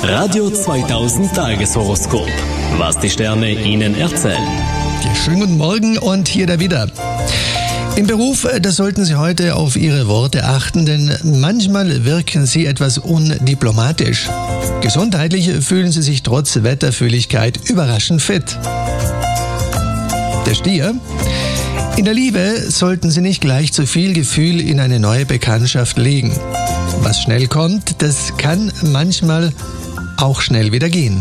Radio 2000 Tageshoroskop. Was die Sterne Ihnen erzählen. Ja, schönen guten Morgen und hier da wieder. Im Beruf, da sollten Sie heute auf Ihre Worte achten, denn manchmal wirken Sie etwas undiplomatisch. Gesundheitlich fühlen Sie sich trotz Wetterfühligkeit überraschend fit. Der Stier. In der Liebe sollten Sie nicht gleich zu viel Gefühl in eine neue Bekanntschaft legen. Was schnell kommt, das kann manchmal auch schnell wieder gehen.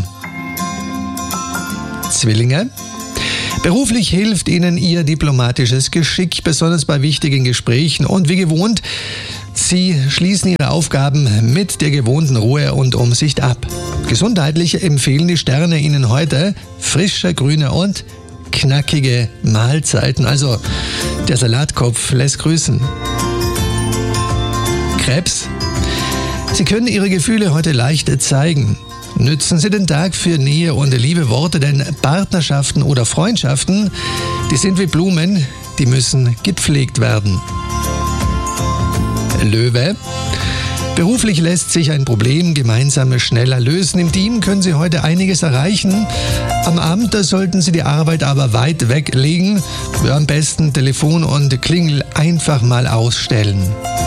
Zwillinge. Beruflich hilft Ihnen Ihr diplomatisches Geschick, besonders bei wichtigen Gesprächen. Und wie gewohnt, Sie schließen Ihre Aufgaben mit der gewohnten Ruhe und Umsicht ab. Gesundheitlich empfehlen die Sterne Ihnen heute frische, grüne und knackige Mahlzeiten. Also der Salatkopf lässt grüßen. Krebs. Sie können Ihre Gefühle heute leicht zeigen. Nützen Sie den Tag für Nähe und liebe Worte, denn Partnerschaften oder Freundschaften, die sind wie Blumen, die müssen gepflegt werden. Löwe. Beruflich lässt sich ein Problem gemeinsam schneller lösen. Im Team können Sie heute einiges erreichen. Am Abend sollten Sie die Arbeit aber weit weglegen. Am besten Telefon und Klingel einfach mal ausstellen.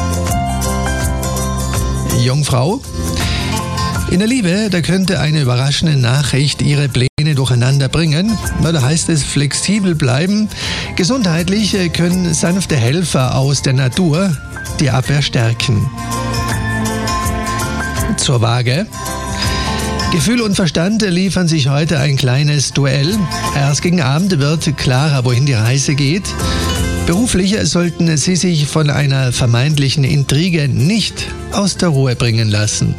Jungfrau. In der Liebe, da könnte eine überraschende Nachricht Ihre Pläne durcheinander bringen. Da heißt es flexibel bleiben. Gesundheitlich können sanfte Helfer aus der Natur die Abwehr stärken. Zur Waage. Gefühl und Verstand liefern sich heute ein kleines Duell. Erst gegen Abend wird klarer, wohin die Reise geht. Beruflich sollten Sie sich von einer vermeintlichen Intrige nicht aus der Ruhe bringen lassen.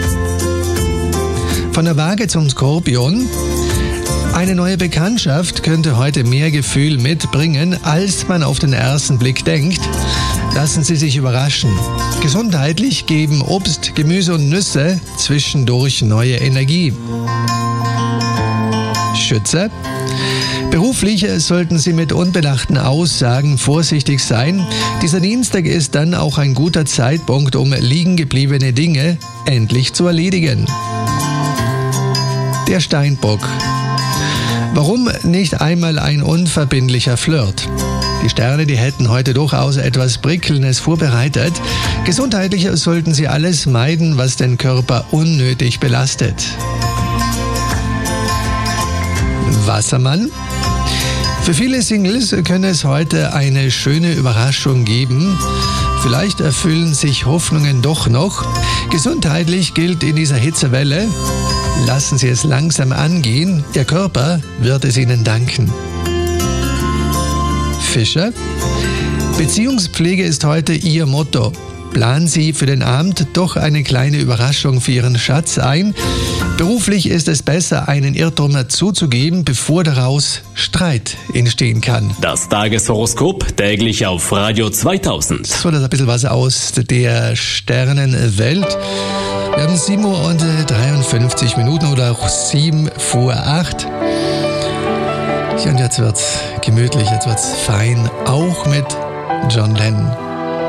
Von der Waage zum Skorpion. Eine neue Bekanntschaft könnte heute mehr Gefühl mitbringen, als man auf den ersten Blick denkt. Lassen Sie sich überraschen. Gesundheitlich geben Obst, Gemüse und Nüsse zwischendurch neue Energie. Schütze. Beruflich sollten Sie mit unbedachten Aussagen vorsichtig sein. Dieser Dienstag ist dann auch ein guter Zeitpunkt, um liegen gebliebene Dinge endlich zu erledigen. Der Steinbock. Warum nicht einmal ein unverbindlicher Flirt? Die Sterne, die hätten heute durchaus etwas Prickelndes vorbereitet. Gesundheitlich sollten Sie alles meiden, was den Körper unnötig belastet. Wassermann. Für viele Singles könnte es heute eine schöne Überraschung geben. Vielleicht erfüllen sich Hoffnungen doch noch. Gesundheitlich gilt in dieser Hitzewelle: lassen Sie es langsam angehen, Ihr Körper wird es Ihnen danken. Fische. Beziehungspflege ist heute Ihr Motto. Planen Sie für den Abend doch eine kleine Überraschung für Ihren Schatz ein. Beruflich ist es besser, einen Irrtum zuzugeben, bevor daraus Streit entstehen kann. Das Tageshoroskop täglich auf Radio 2000. So, das ist ein bisschen was aus der Sternenwelt. Wir haben 7:53 oder auch 7:08. Ja, und jetzt wird's gemütlich, jetzt wird's fein, auch mit John Lennon.